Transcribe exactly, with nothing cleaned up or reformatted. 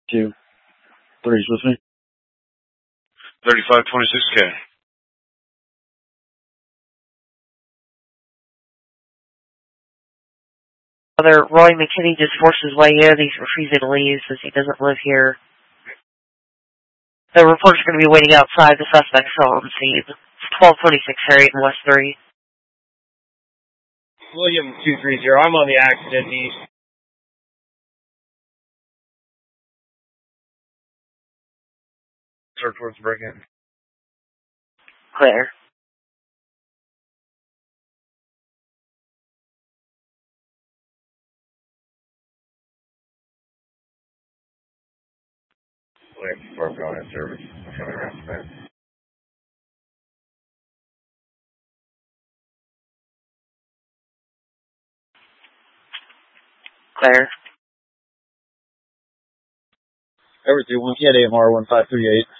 two. Three's with me. thirty-five twenty-six K. Brother Roy McKinney just forced his way in. He's refusing to leave since he doesn't live here. The reporter's going to be waiting outside. The suspect's still on the scene. It's twelve twenty-six Harriet and West three. William two three zero. I'm on the accident east. Search warrants break-in. Clear. William four going in service. Coming around the bend. Clear. Everything one K at A M R one five three eight.